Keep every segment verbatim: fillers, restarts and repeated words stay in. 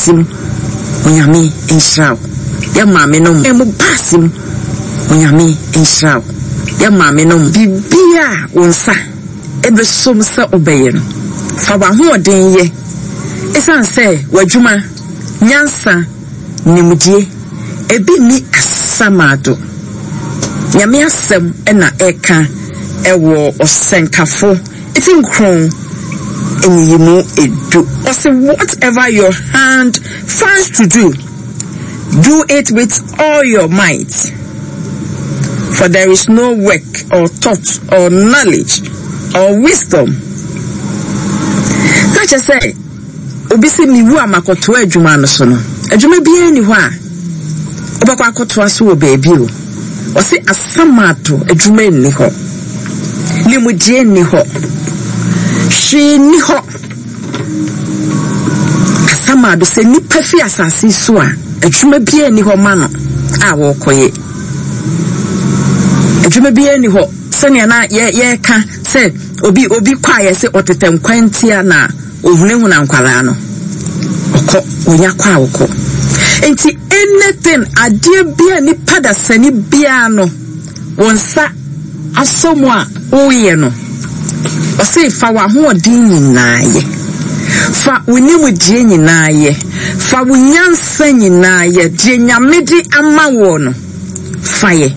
basim onyame enhyiraw ya maame no emu basim onyame enhyiraw ya maame no bibia wonsa ebe som sa obeye no fa ba ho oden ye esan se wadwuma nyansa nimudie ebi ni asamado nyame asem ena eka ewo osenkafo itinkron enyimu edu ose whatever your hand finds to do, do it with all your might, for there is no work or thought or knowledge or wisdom. Not just say obisi mi wu amakoto adwuma no so no adwuma bia ni ho a obakwa akoto aso wo baabi o ose asamato adwuma ni ho nimudie ni ho hwe ni ho asamado se ni pafi asase so a adwuma bia ni ho ma no a wo koye adwuma bia ni ho sene na ye ye ka se obi obi kwaye se otetem kwantia na ohune hu na nkwala no okọ onya kwa okọ enti anything adie bia ni pada sani bia no wonsa asomo a oye no o se fa wa ho odin nyinaaye fa wonimu die nyinaaye fa wonyansa nyinaaye die nyamedi ama wo no faye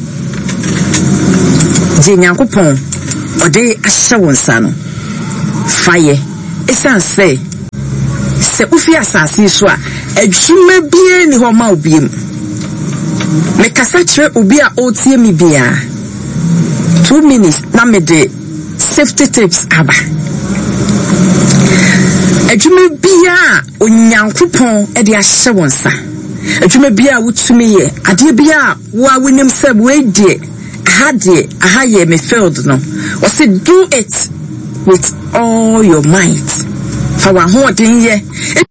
die nyankopon ode ahye wonsa no faye esan se se ufi asase so a adwuma bia ni ho ma obiem me kasa kire obi a otie mi bia two minutes na me de safety tips aba adwuma bia onyankopon e de ahye wonsa adwuma bia wutumi ye ade bia wa wonim se we die aha de aha ye me failed no o say do it with all your might. For one whole thing, yeah.